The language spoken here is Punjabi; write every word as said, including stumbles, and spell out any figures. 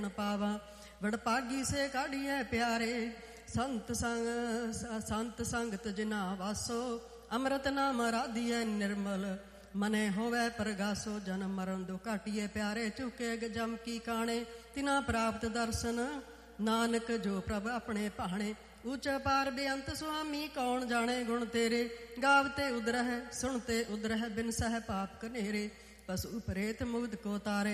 ਪਾਵਾਂ ਵਡਭਾਗੀ ਸੇ ਕਾਢੀਐ ਪਿਆਰੇ। ਸੰਤ ਸੰਗ ਸੰਤ ਸੰਗਤ ਜਿਨਾ ਵਾਸੋ ਅੰਮ੍ਰਿਤ ਨਾਮ ਰਾਧੀਐ ਨਿਰਮਲ। ਮਨੇ ਹੋਵੇ ਪ੍ਰਗਾਸੋ ਜਨਮ ਮਰਨ ਦੁ ਘਾਟੀਏ ਪਿਆਰੇ। ਝੁਕੇ ਜਮ ਕੀ ਕਾਣੇ ਤਿਨਾ ਪ੍ਰਾਪਤ ਦਰਸ਼ਨ। ਨਾਨਕ ਜੋ ਪ੍ਰਭ ਆਪਣੇ ਭਾਣੇ ਉੱਚ ਪਾਰ ਬੇਅੰਤ ਸੁਆਮੀ ਕੌਣ ਜਾਣੇ ਗੁਣ ਤੇਰੇ। ਗਾਵਤੇ ਉਦਰਹਿ ਸੁਣਤੇ ਉਦਰਹਿ ਬਿਨ ਸਹਿ ਪਾਪ ਕਨੇਰੇ। ਪਸੂ ਪ੍ਰੇਤ ਮੁਗਧ ਕੋ ਤਾਰੇ